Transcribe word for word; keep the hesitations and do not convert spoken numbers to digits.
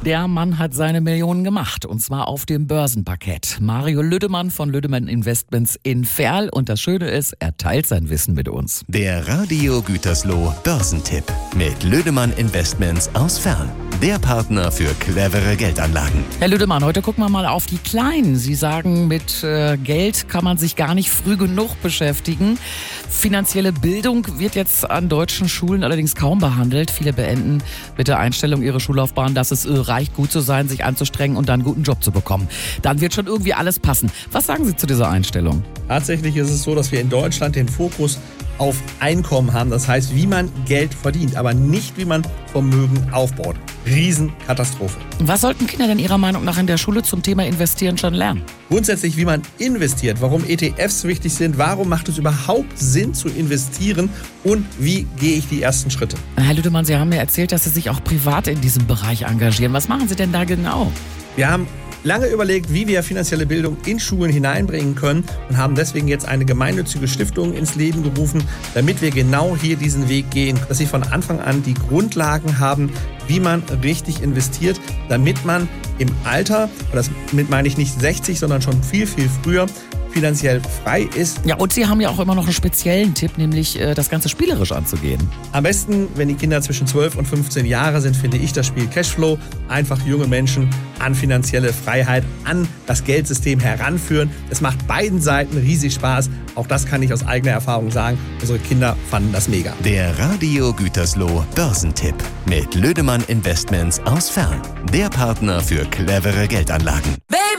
Der Mann hat seine Millionen gemacht, und zwar auf dem Börsenparkett. Mario Lüdemann von Lüdemann Investments in Verl. Und das Schöne ist, er teilt sein Wissen mit uns. Der Radio Gütersloh Börsentipp mit Lüdemann Investments aus Verl. Der Partner für clevere Geldanlagen. Herr Lüdemann, heute gucken wir mal auf die Kleinen. Sie sagen, mit äh, Geld kann man sich gar nicht früh genug beschäftigen. Finanzielle Bildung wird jetzt an deutschen Schulen allerdings kaum behandelt. Viele beenden mit der Einstellung ihrer Schullaufbahn, dass es äh, reicht, gut zu sein, sich anzustrengen und dann einen guten Job zu bekommen. Dann wird schon irgendwie alles passen. Was sagen Sie zu dieser Einstellung? Tatsächlich ist es so, dass wir in Deutschland den Fokus auf Einkommen haben. Das heißt, wie man Geld verdient, aber nicht, wie man Vermögen aufbaut. Riesenkatastrophe. Was sollten Kinder denn Ihrer Meinung nach in der Schule zum Thema Investieren schon lernen? Grundsätzlich, wie man investiert, warum E T Fs wichtig sind, warum macht es überhaupt Sinn zu investieren und wie gehe ich die ersten Schritte. Herr Lüdemann, Sie haben mir erzählt, dass Sie sich auch privat in diesem Bereich engagieren. Was machen Sie denn da genau? Wir haben lange überlegt, wie wir finanzielle Bildung in Schulen hineinbringen können und haben deswegen jetzt eine gemeinnützige Stiftung ins Leben gerufen, damit wir genau hier diesen Weg gehen, dass sie von Anfang an die Grundlagen haben, wie man richtig investiert, damit man im Alter, und damit meine ich nicht sechzig, sondern schon viel, viel früher, finanziell frei ist. Ja, und Sie haben ja auch immer noch einen speziellen Tipp, nämlich äh, das Ganze spielerisch anzugehen. Am besten, wenn die Kinder zwischen zwölf und fünfzehn Jahre sind, finde ich das Spiel Cashflow. Einfach junge Menschen an finanzielle Freiheit, an das Geldsystem heranführen. Es macht beiden Seiten riesig Spaß. Auch das kann ich aus eigener Erfahrung sagen. Unsere Kinder fanden das mega. Der Radio Gütersloh Börsentipp mit Lüdemann Investments aus Verl. Der Partner für clevere Geldanlagen.